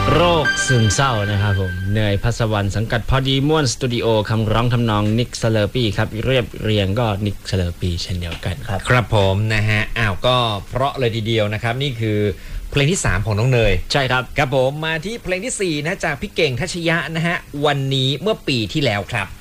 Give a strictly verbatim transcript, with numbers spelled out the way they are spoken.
โรคซึมเศร้านะครับผมเนยพัสวรรณสังกัดพอดีม่วนสตูดิโอคำร้องทำนองนิกสเลอร์ปี้ครับเรียบเรียงก็นิกสเลอร์ปี้เช่นเดียวกันครับครับผมนะฮะอ้าวก็เพราะเลยทีเดียวนะครับนี่คือเพลงที่สามของน้องเนยใช่ครับครับผมมาที่เพลงที่สี่นะจากพี่เก่งทัชยะนะฮะวันนี้เมื่อปีที่แล้วครับ